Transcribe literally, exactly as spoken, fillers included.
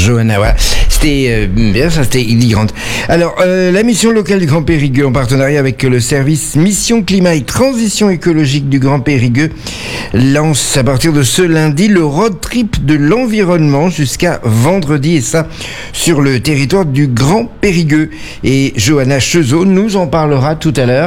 Johanna, voilà. C'était euh, bien, ça c'était Illy Grant. Alors, euh, la mission locale du Grand Périgueux, en partenariat avec le service Mission Climat et Transition écologique du Grand Périgueux, lance à partir de ce lundi le road trip de l'environnement jusqu'à vendredi, et ça sur le territoire du Grand Périgueux. Et Johanna Chezot nous en parlera tout à l'heure.